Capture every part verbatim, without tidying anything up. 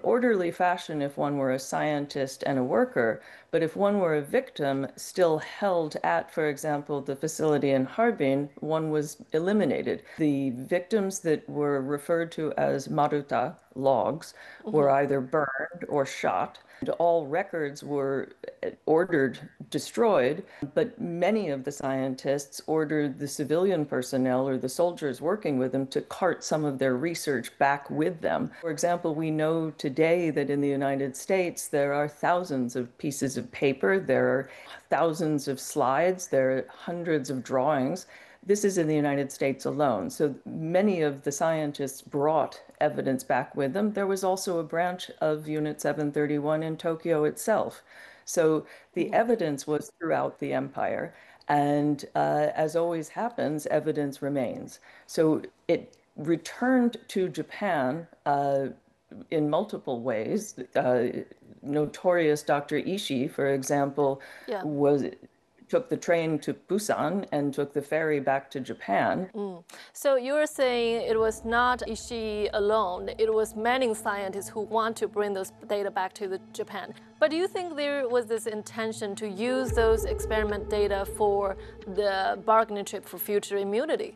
orderly fashion if one were a scientist and a worker, but if one were a victim still held at, for example, the facility in Harbin, one was eliminated. The victims that were referred to as Maruta logs were Hmm. either burned or shot. And all records were ordered destroyed, but many of the scientists ordered the civilian personnel or the soldiers working with them to cart some of their research back with them. For example, we know today that in the United States there are thousands of pieces of paper, there are thousands of slides, there are hundreds of drawings. This is in the United States alone. So many of the scientists brought evidence back with them. There was also a branch of Unit seven thirty-one in Tokyo itself. So the Hmm. evidence was throughout the empire. And uh, as always happens, evidence remains. So it returned to Japan uh, in multiple ways. Uh, notorious Doctor Ishii, for example, Yeah. was took the train to Busan and took the ferry back to Japan. Mm. So you're saying it was not Ishii alone, it was many scientists who want to bring those data back to the Japan. But do you think there was this intention to use those experiment data for the bargaining chip for future immunity?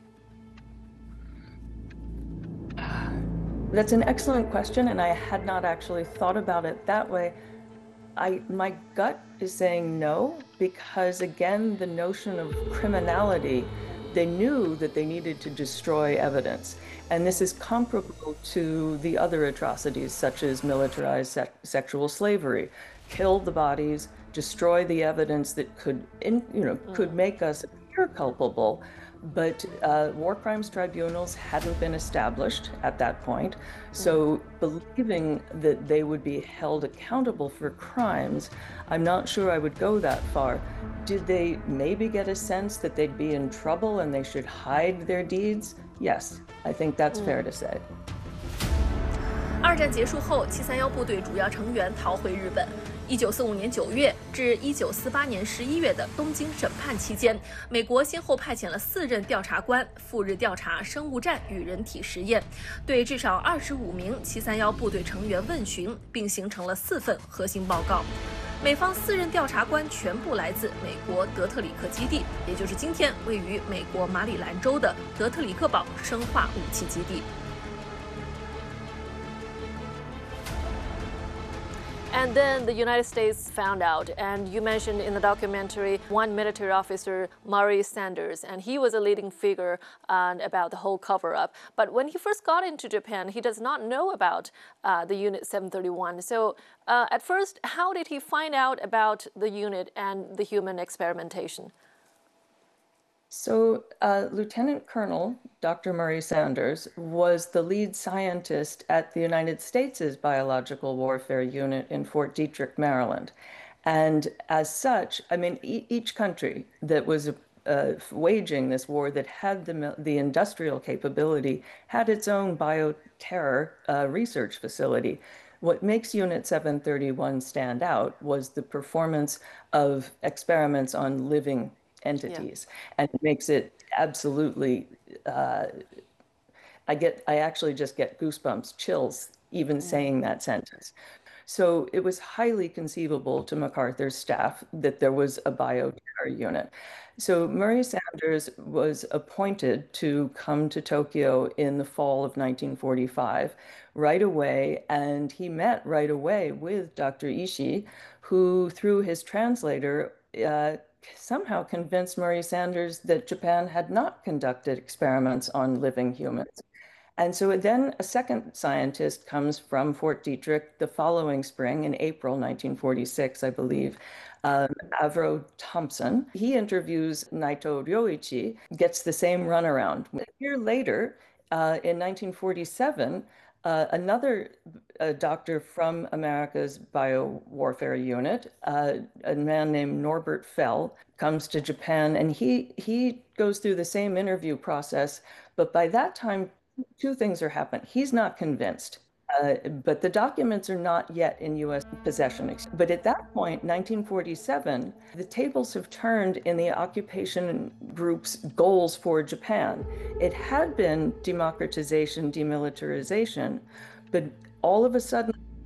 That's an excellent question, and I had not actually thought about it that way. I, my gut is saying no, because again, the notion of criminality, they knew that they needed to destroy evidence. And this is comparable to the other atrocities, such as militarized se sexual slavery. Kill the bodies, destroy the evidence that could, in, you know, could Mm. make us appear culpable. But uh, war crimes tribunals hadn't been established at that point. Mm. So believing that they would be held accountable for crimes, I'm not sure I would go that far. Did they maybe get a sense that they'd be in trouble and they should hide their deeds? Yes, I think that's fair to say. 二战结束后，七三幺部队主要成员逃回日本。一九四五年九月至一九四八年十一月的东京审判期间，美国先后派遣了四任调查官赴日调查生物战与人体实验，对至少二十五名七三幺部队成员问询，并形成了四份核心报告。美方四任调查官全部来自美国德特里克基地，也就是今天位于美国马里兰州的德特里克堡生化武器基地。 And then the United States found out, and you mentioned in the documentary one military officer, Murray Sanders, and he was a leading figure uh, about the whole cover-up. But when he first got into Japan, he does not know about uh, the Unit seven thirty-one. So uh, at first, how did he find out about the unit and the human experimentation? So, uh, Lieutenant Colonel Doctor Murray Sanders was the lead scientist at the United States' Biological Warfare Unit in Fort Detrick, Maryland. And as such, I mean, e each country that was uh, waging this war that had the, the industrial capability had its own bioterror uh, research facility. What makes Unit seven thirty-one stand out was the performance of experiments on living Yeah. entities, and it makes it absolutely uh, I get I actually just get goosebumps, chills, even Mm. saying that sentence. So it was highly conceivable to MacArthur's staff that there was a bioterror unit. So Murray Sanders was appointed to come to Tokyo in the fall of nineteen forty-five right away, and he met right away with Doctor Ishii, who, through his translator, uh, somehow convinced Murray Sanders that Japan had not conducted experiments on living humans. And so then a second scientist comes from Fort Detrick the following spring in April nineteen forty-six, I believe, um, Avro Thompson. He interviews Naito Ryoichi, gets the same runaround. A year later, uh, in nineteen forty-seven, uh, another uh, doctor from America's biowarfare unit, uh, a man named Norbert Fell, comes to Japan, and he he goes through the same interview process. But by that time, two things are happening. He's not convinced, uh, but the documents are not yet in U S possession. But at that point, nineteen forty-seven, the tables have turned in the occupation group's goals for Japan. It had been democratization, demilitarization, but all of a sudden,